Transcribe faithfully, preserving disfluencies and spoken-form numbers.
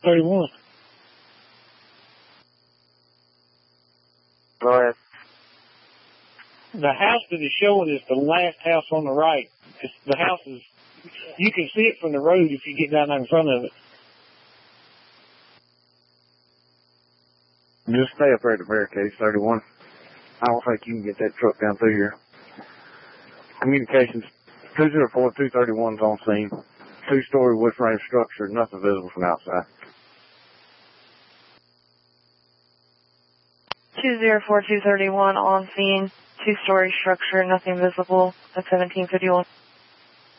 thirty-one. Go ahead. The house that is showing is the last house on the right. It's, the house is, you can see it from the road if you get down there in front of it. Just stay up there at the barricades, thirty-one. I don't think you can get that truck down through here. Communications, two oh four, two thirty-one's on scene. Two-story wood frame structure, nothing visible from outside. two oh four, two thirty-one on scene. Two-story structure, nothing visible at seventeen fifty-one.